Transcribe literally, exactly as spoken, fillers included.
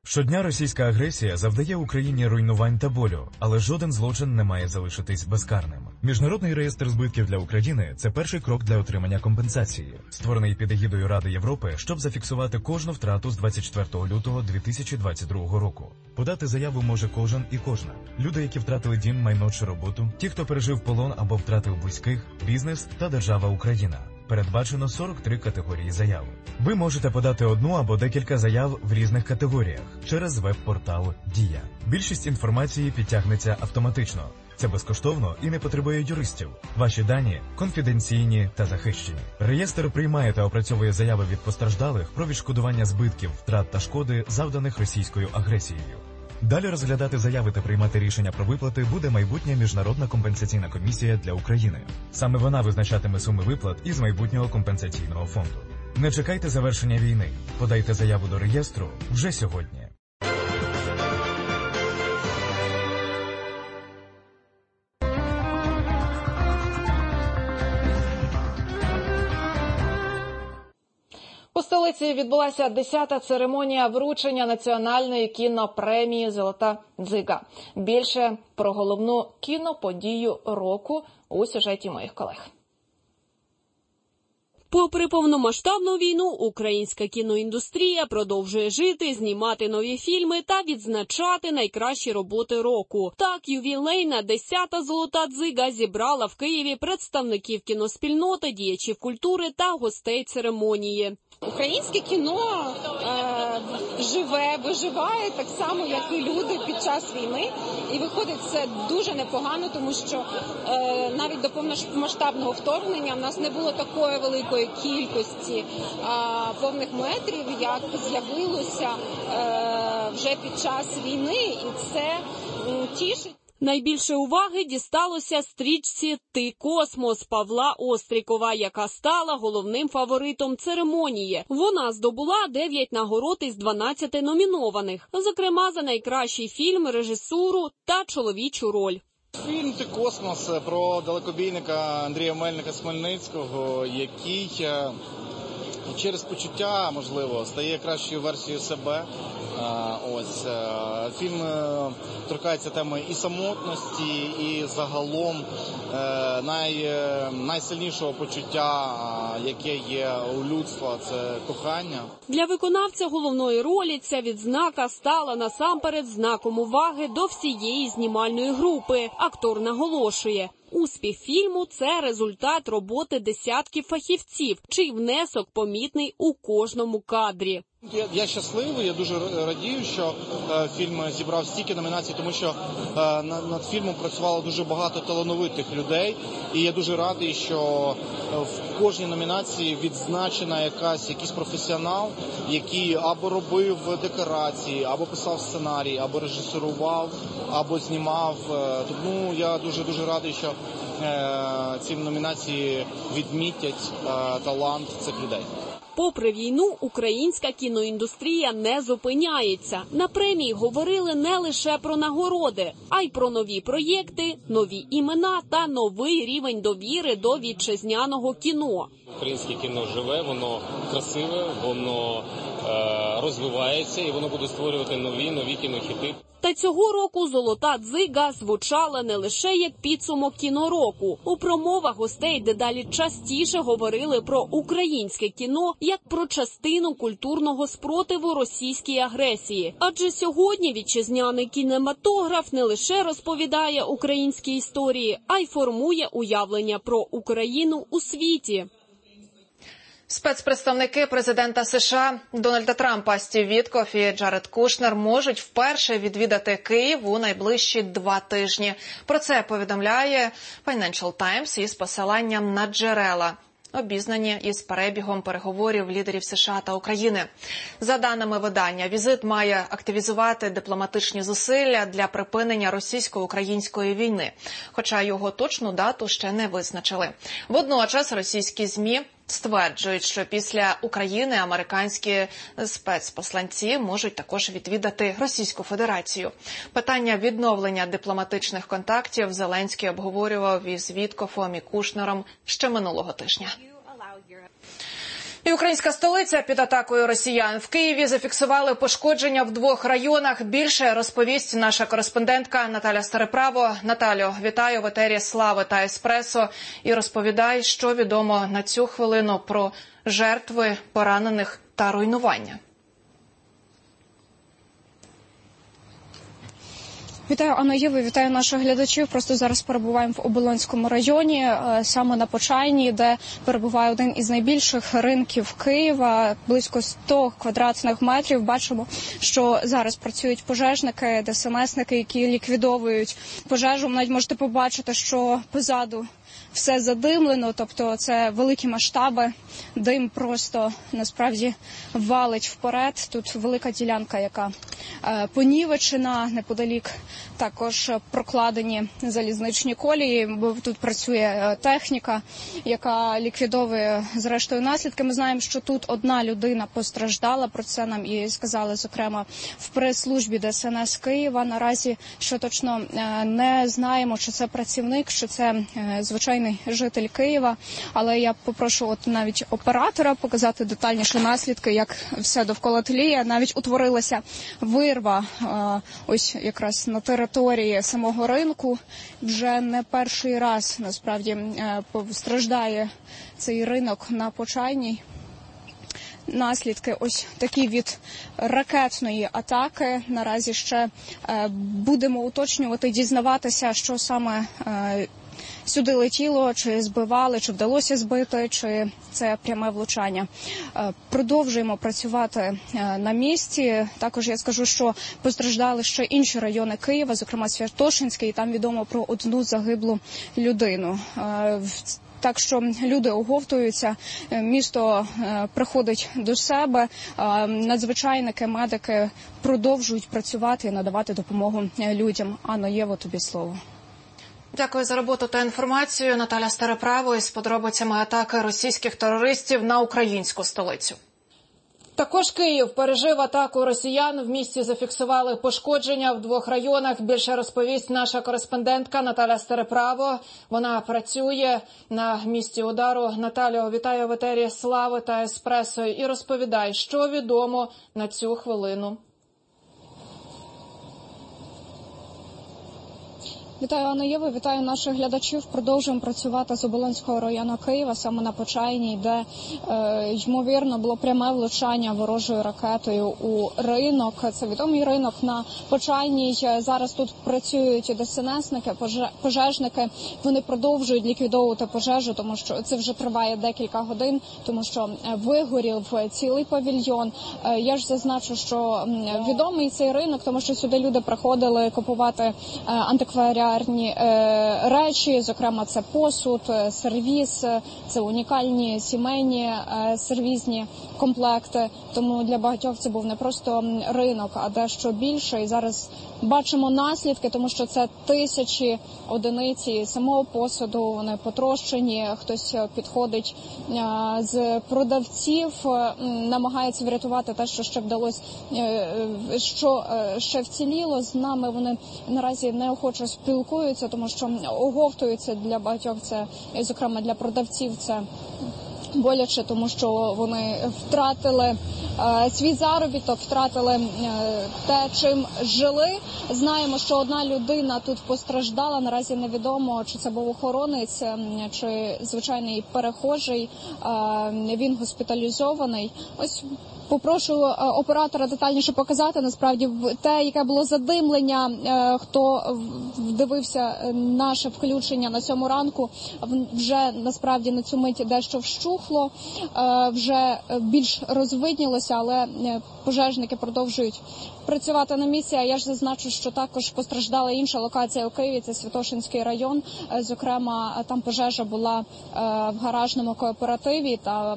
Щодня російська агресія завдає Україні руйнувань та болю, але жоден злочин не має залишитись безкарним. Міжнародний реєстр збитків для України – це перший крок для отримання компенсації, створений під егідою Ради Європи, щоб зафіксувати кожну втрату з двадцять четвертого лютого дві тисячі двадцять другого року. Подати заяву може кожен і кожна. Люди, які втратили дім, майно чи роботу, ті, хто пережив полон або втратив близьких, бізнес та держава Україна. Передбачено сорок три категорії заяв. Ви можете подати одну або декілька заяв в різних категоріях через веб-портал «Дія». Більшість інформації підтягнеться автоматично. Це безкоштовно і не потребує юристів. Ваші дані конфіденційні та захищені. Реєстр приймає та опрацьовує заяви від постраждалих про відшкодування збитків, втрат та шкоди, завданих російською агресією. Далі розглядати заяви та приймати рішення про виплати буде майбутня Міжнародна компенсаційна комісія для України. Саме вона визначатиме суми виплат із майбутнього компенсаційного фонду. Не чекайте завершення війни. Подайте заяву до реєстру вже сьогодні. У столиці відбулася десята церемонія вручення національної кінопремії «Золота дзига». Більше про головну кіноподію року у сюжеті моїх колег. Попри повномасштабну війну, українська кіноіндустрія продовжує жити, знімати нові фільми та відзначати найкращі роботи року. Так, ювілейна десята «Золота дзига» зібрала в Києві представників кіноспільноти, діячів культури та гостей церемонії. Українське кіно е, живе, виживає так само, як і люди під час війни. І виходить це дуже непогано, тому що е, навіть до повномасштабного вторгнення в нас не було такої великої кількості е, повних метрів, як з'явилося е, вже під час війни. І це е, тішить. Найбільше уваги дісталося стрічці «Ти космос» Павла Острікова, яка стала головним фаворитом церемонії. Вона здобула дев'ять нагород із дванадцяти номінованих, зокрема за найкращий фільм, режисуру та чоловічу роль. Фільм «Ти космос» про далекобійника Андрія Мельника з Хмельницького, який через почуття, можливо, стає кращою версією себе. Ось фільм торкається теми і самотності, і загалом най, найсильнішого почуття, яке є у людства, це кохання. Для виконавця головної ролі ця відзнака стала насамперед знаком уваги до всієї знімальної групи. Актор наголошує, успіх фільму – це результат роботи десятків фахівців, чий внесок помітний у кожному кадрі. Я, я щасливий, я дуже радію, що е, фільм зібрав стільки номінацій, тому що е, над, над фільмом працювало дуже багато талановитих людей. І я дуже радий, що в кожній номінації відзначена якась, якийсь професіонал, який або робив декорації, або писав сценарій, або режисерував, або знімав. Тому я дуже-дуже радий, що е, ці номінації відмітять е, талант цих людей. Попри війну, українська кіноіндустрія не зупиняється. На премії говорили не лише про нагороди, а й про нові проєкти, нові імена та новий рівень довіри до вітчизняного кіно. Українське кіно живе, воно красиве, воно е, розвивається і воно буде створювати нові, нові кінохіти. Та цього року «Золота дзига» звучала не лише як підсумок кінороку. У промовах гостей дедалі частіше говорили про українське кіно як про частину культурного спротиву російській агресії. Адже сьогодні вітчизняний кінематограф не лише розповідає українські історії, а й формує уявлення про Україну у світі. Спецпредставники президента США Дональда Трампа Стів Віткоф і Джаред Кушнер можуть вперше відвідати Київ у найближчі два тижні. Про це повідомляє Financial Times із посиланням на джерела, обізнані із перебігом переговорів лідерів США та України. За даними видання, візит має активізувати дипломатичні зусилля для припинення російсько-української війни, хоча його точну дату ще не визначили. Водночас російські ЗМІ стверджують, що після України американські спецпосланці можуть також відвідати Російську Федерацію. Питання відновлення дипломатичних контактів Зеленський обговорював із Віткофом і Кушнером ще минулого тижня. І українська столиця під атакою росіян. В Києві зафіксували пошкодження в двох районах. Більше розповість наша кореспондентка Наталя Стареправо. Наталю, вітаю в етері «Слави» та «Еспресо» і розповідай, що відомо на цю хвилину про жертви, поранених та руйнування. Вітаю, Анна Єва, вітаю наших глядачів. Просто зараз перебуваємо в Оболонському районі, саме на Почайній, де перебуває один із найбільших ринків Києва, близько сто квадратних метрів. Бачимо, що зараз працюють пожежники, ДСНСники, які ліквідовують пожежу. Навіть можете побачити, що позаду все задимлено, тобто це великі масштаби, дим просто насправді валить вперед. Тут велика ділянка, яка е, понівечена, неподалік також прокладені залізничні колії, бо тут працює техніка, яка ліквідовує зрештою наслідки. Ми знаємо, що тут одна людина постраждала, про це нам і сказали, зокрема, в прес-службі ДСНС Києва. Наразі, що точно е, не знаємо, чи це працівник, чи це е, звичайний житель Києва, але я попрошу от навіть оператора показати детальніше наслідки, як все довкола тліє. Навіть утворилася вирва ось якраз на території самого ринку. Вже не перший раз, насправді, страждає цей ринок на Почайній. Наслідки ось такі від ракетної атаки. Наразі ще будемо уточнювати, дізнаватися, що саме сюди летіло, чи збивали, чи вдалося збити, чи це пряме влучання. Продовжуємо працювати на місці. Також я скажу, що постраждали ще інші райони Києва, зокрема Святошинський, і там відомо про одну загиблу людину. Так що люди оговтуються, місто приходить до себе, надзвичайники, медики продовжують працювати і надавати допомогу людям. Анна Єво, тобі слово. Дякую за роботу та інформацію. Наталя Стареправо із подробицями атаки російських терористів на українську столицю. Також Київ пережив атаку росіян. В місті зафіксували пошкодження в двох районах. Більше розповість наша кореспондентка Наталя Стареправо. Вона працює на місці удару. Наталю, вітаю в етері «Слави» та «Еспресо» і розповідай, що відомо на цю хвилину. Вітаю, Анна Єва, вітаю наших глядачів. Продовжуємо працювати з Оболонського району Києва, саме на Почайній, де, е, ймовірно, було пряме влучання ворожою ракетою у ринок. Це відомий ринок на Почайній. Зараз тут працюють ДСНСники, пожежники. Вони продовжують ліквідовувати пожежу, тому що це вже триває декілька годин, тому що вигорів цілий павільйон. Е, я ж зазначу, що відомий цей ринок, тому що сюди люди приходили купувати е, антикваріат речі, зокрема це посуд, сервіз, це унікальні сімейні сервізні комплекти. Тому для багатьох це був не просто ринок, а дещо більше. І зараз бачимо наслідки, тому що це тисячі одиниці самого посуду, вони потрощені, хтось підходить з продавців, намагається врятувати те, що ще вдалося, що ще вціліло. З нами вони наразі неохоче спілкуються, тому що оговтуються. Для багатьох це, зокрема для продавців, це боляче, тому що вони втратили е, свій заробіток, втратили е, те, чим жили. Знаємо, що одна людина тут постраждала. Наразі невідомо, чи це був охоронець, чи звичайний перехожий. Е, він госпіталізований. Ось попрошу оператора детальніше показати, насправді, те, яке було задимлення, хто дивився наше включення на сьому ранку, вже, насправді, на цю мить дещо вщухло, вже більш розвиднілося, але пожежники продовжують працювати на місці. А я ж зазначу, що також постраждала інша локація у Києві, це Святошинський район. Зокрема, там пожежа була в гаражному кооперативі, та